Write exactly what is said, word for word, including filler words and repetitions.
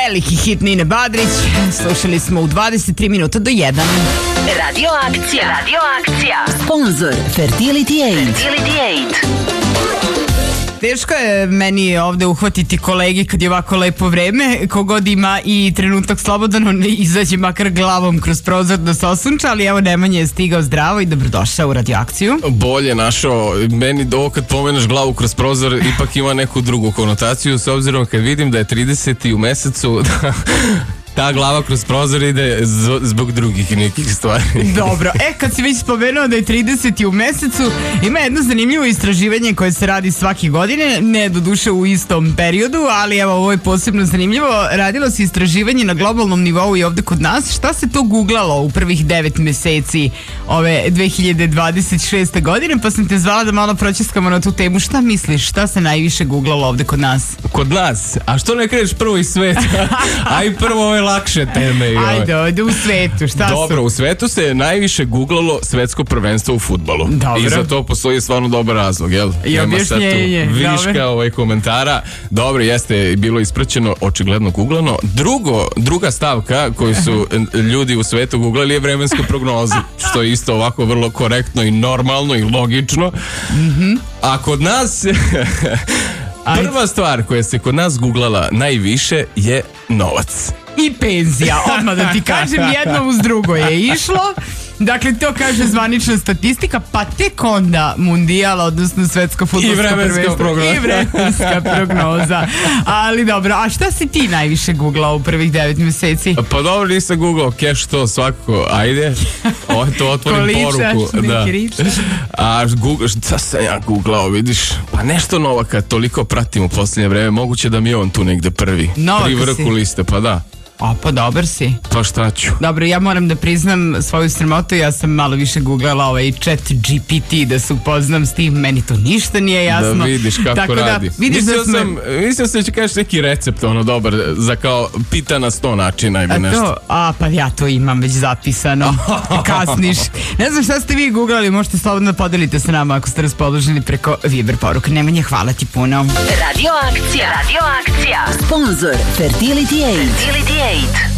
Veliki hit Nine Badrić. Slušali smo u dvadeset tri minuta do jedan. Radio akcija. Radio akcija. Sponzor Fertility Aid. Fertility Aid. Teško je meni ovde uhvatiti kolegi kad je ovako lepo vreme. Kogod ima i trenutak slobodan, on izađe makar glavom kroz prozor da se osunča, ali evo Nemanja je stigao zdravo i dobrodošao u radioakciju. Bolje našao. Meni ovo kad pomeneš glavu kroz prozor ipak ima neku drugu konotaciju, s obzirom kad vidim da je trideseti u mesecu da ta glava kroz prozor ide zbog drugih nekih stvari. Dobro, e kad si već spomenuo da je trideseti u mesecu, ima jedno zanimljivo istraživanje koje se radi svake godine, ne doduše u istom periodu, ali evo ovo je posebno zanimljivo. Radilo se istraživanje na globalnom nivou i ovde kod nas. Šta se to guglalo u prvih devet meseci ove dve hiljade dvadeset šeste godine, pa sam te zvala da malo pročeskamo na tu temu. Šta misliš, šta se najviše guglalo ovde kod nas? Kod nas? A što ne kreneš prvo iz sveta? Aj prvo ove lakše teme. Ajde, ovdje u svetu, šta su? Dobro, u svetu se najviše googlalo svetsko prvenstvo u fudbalu. Dobro. I za to postoji stvarno dobar razlog, jel? I objašnjenje. Viška ovaj komentara. Dobro, jeste bilo ispraćeno, očigledno googlano. Drugo, druga stavka koju su ljudi u svetu googlali je vremenska prognoza, što je isto ovako vrlo korektno i normalno i logično. Mm-hmm. A kod nas... Prva stvar koja se kod nas googlala najviše je novac. I penzija, odmah da ti kažem, jedno uz drugo je išlo. Dakle, to kaže zvanična statistika, pa tek onda mundijal, odnosno svetsko fudbalsko prvenstvo. I vremenska prognoza. Ali dobro, a šta si ti najviše googlao u prvih devet meseci? Pa dobro, nisam googlao, keš to svakako, ajde. Ovo to otvorim poruku. Da. A Google, šta sam ja googlao, vidiš? Pa nešto Novaka, toliko pratim u posljednje vreme, moguće da mi je on tu negde prvi. Novaka pri vrhu si. liste, pa da. A pa dobar si. Pa šta ću? Dobro, ja moram da priznam svoju sramotu, ja sam malo više googlala ovaj chat G P T da se upoznam s tim, meni to ništa nije jasno. Da vidiš kako tako radi. Da, vidiš mislio, da smo... sam, mislio sam da će kažeš neki recept ono dobar za kao pita na sto načina ili nešto. To, a pa ja to imam već zapisano. Kasniš. Ne znam šta ste vi googlali, možete slobodno podelite sa nama ako ste raspoloženi preko Viber poruka. Nemanja, hvala ti puno. Radio akcija. Radio akcija. Sponzor Fertility Aid. Fertility Aid.